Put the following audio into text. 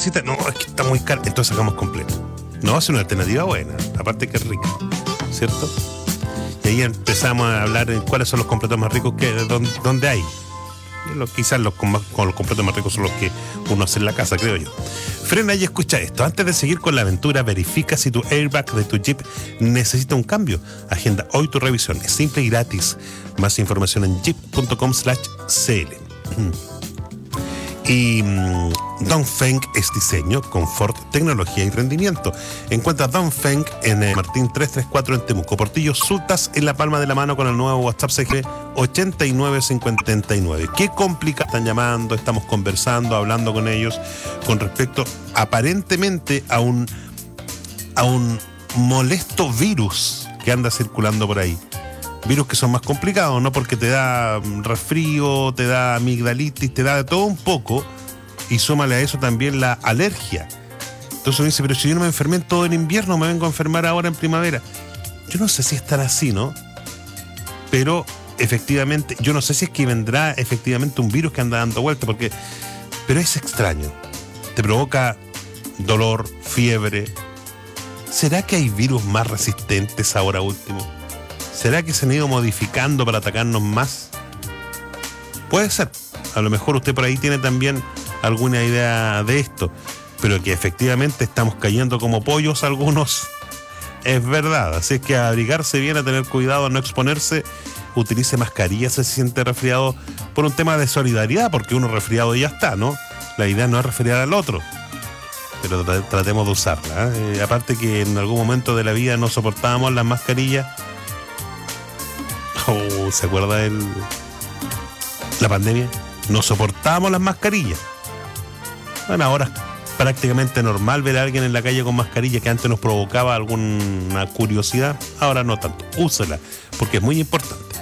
necesita? No, es que está muy caro. Entonces sacamos completo. No, es una alternativa buena. Aparte que es rica, ¿cierto? Y ahí empezamos a hablar en cuáles son los completos más ricos que donde hay. Quizás con los completos más ricos son los que uno hace en la casa, creo yo. Frena y escucha esto. Antes de seguir con la aventura, verifica si tu airbag de tu Jeep necesita un cambio. Agenda hoy tu revisión. Es simple y gratis. Más información en jeep.com/cl. Y Dongfeng es diseño, confort, tecnología y rendimiento. Encuentra Dongfeng en Martín 334 en Temuco. Portillo Sultas en la palma de la mano con el nuevo WhatsApp CG 8959. Qué complicado. Están llamando, estamos conversando, hablando con ellos con respecto aparentemente a un molesto virus que anda circulando por ahí. Virus que son más complicados, ¿no? Porque te da resfrío, te da amigdalitis, te da de todo un poco, y súmale a eso también la alergia. Entonces uno dice, pero si yo no me enfermé todo en invierno, me vengo a enfermar ahora en primavera. Yo no sé si es tan así, ¿no? Pero efectivamente, yo no sé si es que vendrá efectivamente un virus que anda dando vuelta, pero es extraño. Te provoca dolor, fiebre. ¿Será que hay virus más resistentes ahora último? ¿Será que se han ido modificando para atacarnos más? Puede ser. A lo mejor usted por ahí tiene también alguna idea de esto. Pero que efectivamente estamos cayendo como pollos algunos, es verdad. Así es que a abrigarse bien, a tener cuidado, a no exponerse. Utilice mascarilla si se siente resfriado por un tema de solidaridad, porque uno resfriado ya está, ¿no? La idea no es resfriar al otro, pero tratemos de usarla, ¿eh? Aparte que en algún momento de la vida no soportábamos las mascarillas. ¿Se acuerda la pandemia? No soportábamos las mascarillas. Bueno, ahora es prácticamente normal ver a alguien en la calle con mascarilla, que antes nos provocaba alguna curiosidad. Ahora no tanto. Úsela, porque es muy importante.